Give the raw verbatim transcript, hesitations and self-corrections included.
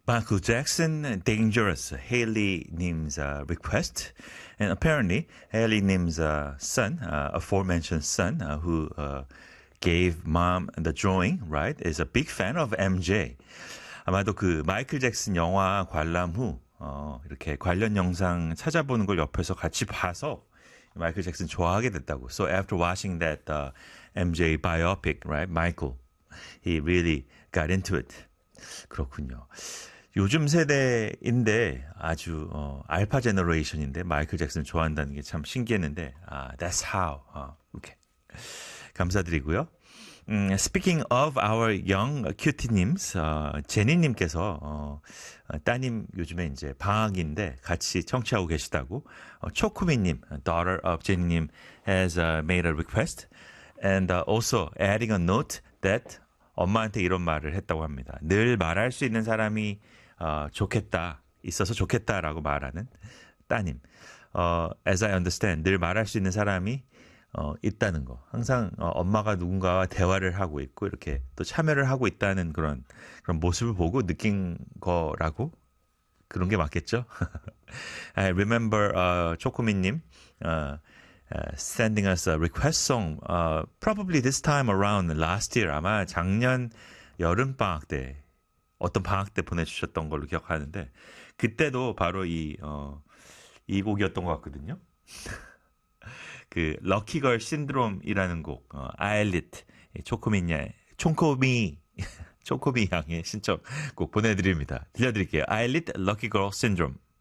Michael Jackson, Dangerous, Haley Nim's uh, request. And apparently, Haley Nim's uh, son, uh, aforementioned son, uh, who uh, gave mom the drawing, right, is a big fan of 엠제이. 아마도 그 마이클 잭슨 영화 관람 후 어, 이렇게 관련 영상 찾아보는 걸 옆에서 같이 봐서 마이클 잭슨 좋아하게 됐다고. So after watching that uh, 엠제이 biopic, right, Michael, he really got into it. 그렇군요. 요즘 세대인데 아주 어, 알파 제너레이션인데 마이클 잭슨 좋아한다는 게 참 신기했는데 아, that's how. 어, 이렇게 감사드리고요. 음, speaking of our young cutie-nims, 어, 제니님께서 어, 따님 요즘에 이제 방학인데 같이 청취하고 계시다고 어, 초쿠미님, daughter of 제니님, has uh, made a request and uh, also adding a note that 엄마한테 이런 말을 했다고 합니다. 늘 말할 수 있는 사람이 어, 좋겠다, 있어서 좋겠다라고 말하는 따님. 어, as I understand, 늘 말할 수 있는 사람이 어, 있다는 거. 항상 어, 엄마가 누군가와 대화를 하고 있고 이렇게 또 참여를 하고 있다는 그런 그런 모습을 보고 느낀 거라고 그런 게 맞겠죠? I remember uh, 초코미님 uh, uh, sending us a request song uh, probably this time around last year 아마 작년 여름 방학 때 어떤 방학 때 보내주셨던 걸로 기억하는데 그때도 바로 이, 어, 이 곡이었던 것 같거든요. 그 럭키걸 신드롬이라는 곡 어, 아일릿 초코미냐 총코미 초코미 양의 신청곡 보내드립니다. 들려드릴게요. 아일릿 럭키걸 신드롬.